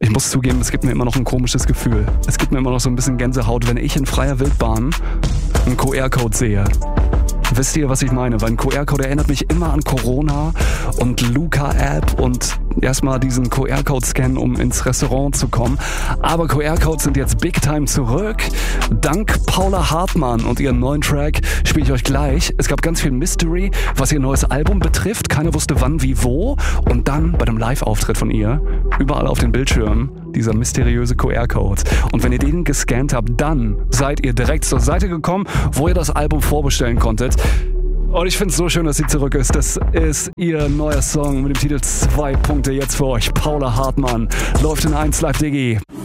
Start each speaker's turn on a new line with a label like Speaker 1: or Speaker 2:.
Speaker 1: Ich muss zugeben, es gibt mir immer noch ein komisches Gefühl. Es gibt mir immer noch so ein bisschen Gänsehaut, wenn ich in freier Wildbahn einen QR-Code sehe. Wisst ihr, was ich meine? Weil ein QR-Code erinnert mich immer an Corona und Luca-App und erstmal diesen QR-Code scannen, um ins Restaurant zu kommen. Aber QR-Codes sind jetzt big time zurück. Dank Paula Hartmann und ihren neuen Track spiele ich euch gleich. Es gab ganz viel Mystery, was ihr neues Album betrifft. Keiner wusste wann, wie, wo. Und dann bei dem Live-Auftritt von ihr, überall auf den Bildschirmen, dieser mysteriöse QR-Code. Und wenn ihr den gescannt habt, dann seid ihr direkt zur Seite gekommen, wo ihr das Album vorbestellen konntet. Und ich finde es so schön, dass sie zurück ist. Das ist ihr neuer Song mit dem Titel 2 Punkte jetzt für euch. Paula Hartmann läuft in 1 Live Digi.